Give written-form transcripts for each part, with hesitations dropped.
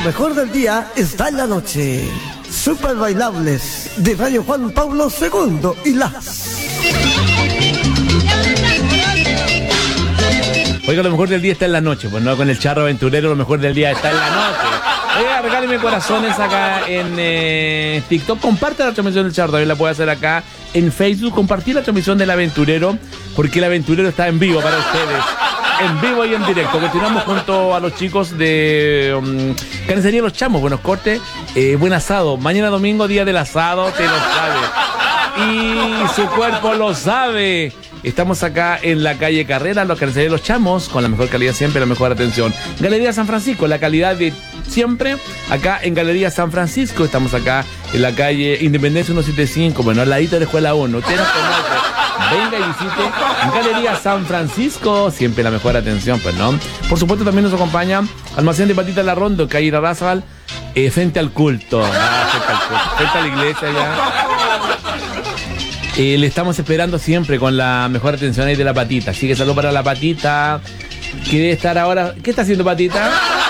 mejor del día está en la noche. Super bailables de Radio Juan Pablo II y las... Oiga, lo mejor del día está en la noche, pues no con el charro aventurero, lo mejor del día está en la noche. Oiga, regálenme corazones acá en TikTok, comparte la transmisión del charro, también la puede hacer acá en Facebook, compartir la transmisión del aventurero, porque el aventurero está en vivo para ustedes, en vivo y en directo. Continuamos junto a los chicos de Carnicería Los Chamos, buenos cortes, buen asado, mañana domingo, día del asado, te lo sabe, y su cuerpo lo sabe. Estamos acá en la calle Carrera, los Carnicería Los Chamos, con la mejor calidad siempre, la mejor atención. Galería San Francisco, la calidad de siempre, acá en Galería San Francisco. Estamos acá en la calle Independencia 175, bueno, al ladito de la Escuela 1. Usted nos conoce, venga y visite Galería San Francisco, siempre la mejor atención, pues, ¿no? Por supuesto, también nos acompaña Almacén de Patitas La Rondo, calle Irarrázaval, frente al culto, frente a la iglesia ya. Le estamos esperando siempre con la mejor atención ahí de la Patita. Así que saludo para la Patita, que debe estar ahora... ¿Qué está haciendo Patita?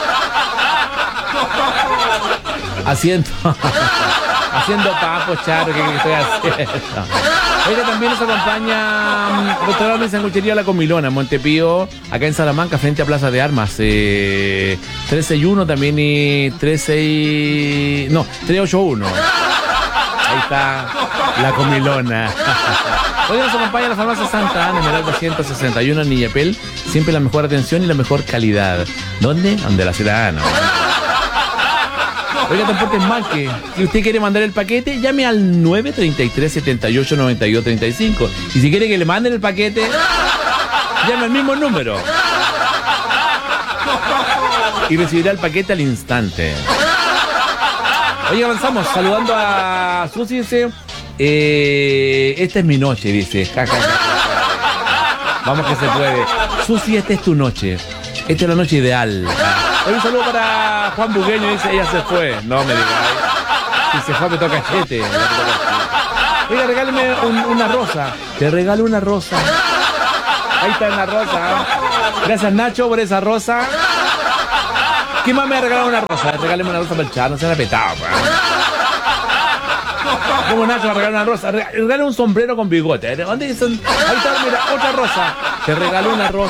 Haciendo papo, charo, ¿qué estoy haciendo? Oiga, también nos acompaña restaurante de sanguchería La Comilona, Montepío, acá en Salamanca, frente a Plaza de Armas. 361 también y 381. Ahí está La Comilona. Hoy nos acompaña la farmacia Santa Ana, Esmeralda 161 en Nillapel. Siempre la mejor atención y la mejor calidad. ¿Dónde? Donde la ciudadana. Oiga, Transportes Maque. Si usted quiere mandar el paquete, llame al 933 78 92 35. Y si quiere que le manden el paquete, llame al mismo número. Y recibirá el paquete al instante. Oye, avanzamos, saludando a Susi, dice, esta es mi noche, dice, ja, ja, ja, ja. Vamos que se puede. Susi, esta es tu noche, esta es la noche ideal. Hoy un saludo para Juan Bugueño, dice, ella se fue. No me digas, si se fue me toca chete. Oiga, regáleme una rosa, te regalo una rosa. Ahí está una rosa. Gracias, Nacho, por esa rosa. ¿Quién más me ha regalado una rosa? Regáleme una rosa para el chat, no se han apetado, ¿eh? ¿Cómo Nacho va a regalar una rosa? Regálame un sombrero con bigote. ¿Dónde son? Ahí está, mira, otra rosa. Te regaló una rosa.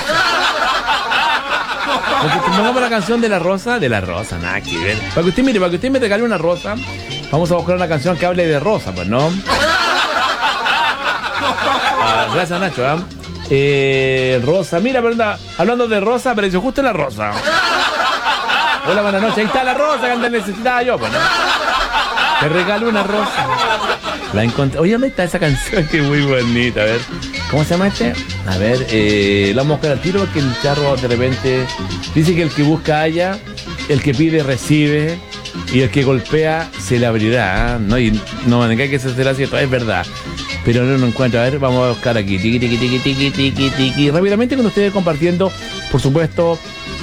Porque pongamos la canción de la rosa, nada que ver. Para que usted me regale una rosa, vamos a buscar una canción que hable de rosa, pues, ¿no? Gracias, Nacho, rosa, mira, verdad, hablando de rosa, apareció justo la rosa. Hola, buenas noches. Ahí está la rosa que antes necesitaba yo, pues, ¿no? Te regalo una rosa. La encontré. Oye, ¿dónde está esa canción? Que muy bonita. A ver, ¿cómo se llama este? A ver, la vamos a buscar al tiro porque el charro de repente dice que el que busca halla, el que pide recibe y el que golpea se le abrirá, ¿eh? No, y no me diga que eso será cierto, es verdad. Pero no lo encuentro. A ver, vamos a buscar aquí. Tiki, tiki, tiki, tiki, tiki, tiki. Rápidamente con ustedes compartiendo, por supuesto,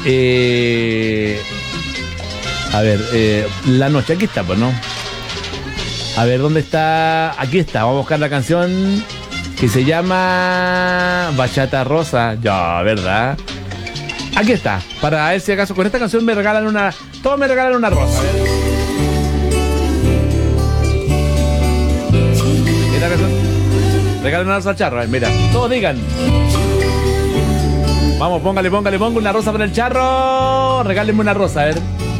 a ver, la noche, aquí está, pues, ¿no? A ver, ¿dónde está? Aquí está, vamos a buscar la canción que se llama Bachata Rosa. Ya, ¿verdad? Aquí está, para ver si acaso con esta canción me regalan una... Todos me regalan una rosa. Esta canción... Regalen una rosa al charro, mira, todos digan. Vamos, póngale una rosa para el charro. Regálenme una rosa, a ver.